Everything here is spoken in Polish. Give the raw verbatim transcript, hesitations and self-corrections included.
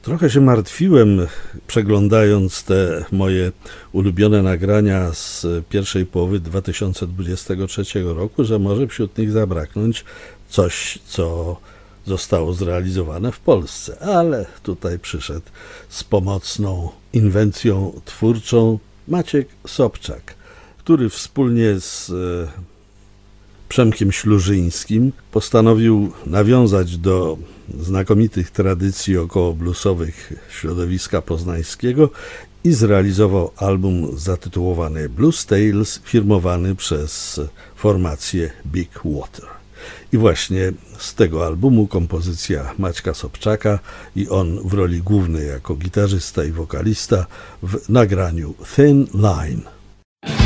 Trochę się martwiłem, przeglądając te moje ulubione nagrania z pierwszej połowy dwa tysiące dwudziestego trzeciego roku, że może wśród nich zabraknąć coś, co zostało zrealizowane w Polsce. Ale tutaj przyszedł z pomocną inwencją twórczą Maciek Sobczak, który wspólnie z Przemkiem Ślużyńskim postanowił nawiązać do znakomitych tradycji okołobluesowych środowiska poznańskiego i zrealizował album zatytułowany Blues Tales, firmowany przez formację Big Water. I właśnie z tego albumu kompozycja Maćka Sobczaka i on w roli głównej jako gitarzysta i wokalista w nagraniu Thin Line.